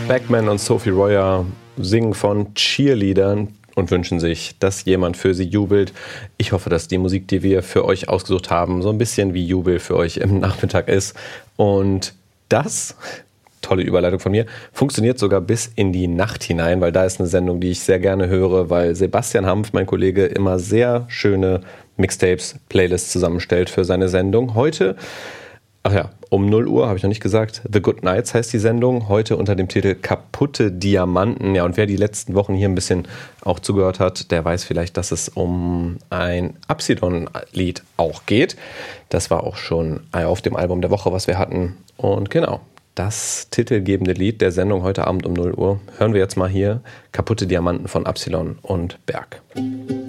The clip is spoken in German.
Beckman und Sophie Royer singen von Cheerleadern und wünschen sich, dass jemand für sie jubelt. Ich hoffe, dass die Musik, die wir für euch ausgesucht haben, so ein bisschen wie Jubel für euch im Nachmittag ist. Und das, tolle Überleitung von mir, funktioniert sogar bis in die Nacht hinein, weil da ist eine Sendung, die ich sehr gerne höre, weil Sebastian Hampf, mein Kollege, immer sehr schöne Mixtapes, Playlists zusammenstellt für seine Sendung. Heute, um 0 Uhr, habe ich noch nicht gesagt, The Good Nights heißt die Sendung, heute unter dem Titel Kaputte Diamanten. Ja, und wer die letzten Wochen hier ein bisschen auch zugehört hat, der weiß vielleicht, dass es um ein Absidon-Lied auch geht. Das war auch schon auf dem Album der Woche, was wir hatten. Und genau, das titelgebende Lied der Sendung heute Abend um 0 Uhr hören wir jetzt mal hier. Kaputte Diamanten von Absilon und Berg.